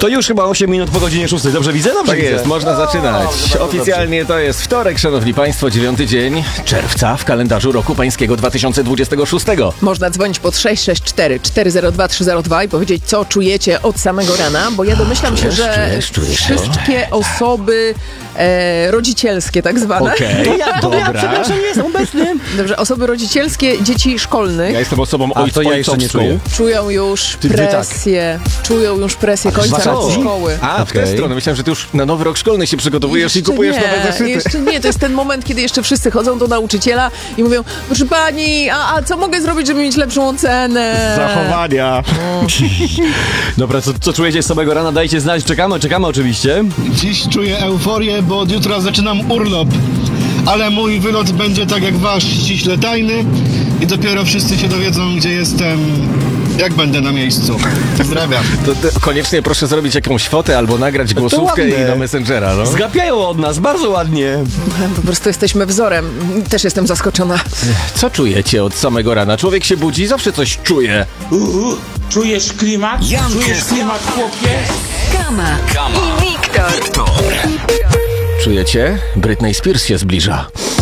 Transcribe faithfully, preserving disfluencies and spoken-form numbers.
To już chyba osiem minut po godzinie szóstej. Dobrze widzę? Dobrze Tak widzę. jest, można zaczynać. dobrze, Oficjalnie to jest wtorek, szanowni państwo, dziewiąty dzień czerwca w kalendarzu roku pańskiego dwa tysiące dwudziestego szóstego. Można dzwonić pod sześć sześć cztery cztery zero dwa trzy zero dwa i powiedzieć, co czujecie od samego rana, bo ja domyślam się, że czujesz, czujesz. wszystkie osoby e, rodzicielskie tak zwane, Okej, To ja, to ja, dobra. przepraszam, nie jestem obecny. dobrze, osoby rodzicielskie dzieci szkolnych Ja jestem osobą A, ojc, to ja jeszcze nie ojcowską. czuję. czują już Ty- ty tak. presję, czują już presję końca wakacji? roku szkoły. A, w tę Okej. stronę. Myślałem, że ty już na nowy rok szkolny się przygotowujesz i Jeszcze kupujesz nie, nowe zeszyty. Jeszcze nie, to jest ten moment, kiedy jeszcze wszyscy chodzą do nauczyciela i mówią, proszę pani, a, a co mogę zrobić, żeby mieć lepszą ocenę? Zachowania. Dobra, co, co czujecie z samego rana? Dajcie znać. Czekamy, czekamy oczywiście. Dziś czuję euforię, bo od jutra zaczynam urlop. Ale mój wylot będzie tak jak wasz, ściśle tajny i dopiero wszyscy się dowiedzą, gdzie jestem, jak będę na miejscu. Pozdrawiam. To, to koniecznie proszę zrobić jakąś fotę albo nagrać głosówkę ładne. i na Messengera, no. Zgapiają od nas, bardzo ładnie. Po prostu jesteśmy wzorem. Też jestem zaskoczona. Co czujecie od samego rana? Człowiek się budzi, zawsze coś czuje. Uhu, czujesz klimat? Czujesz klimat, chłopie? Kama, i Wiktor. Czujecie? Britney Spears się zbliża.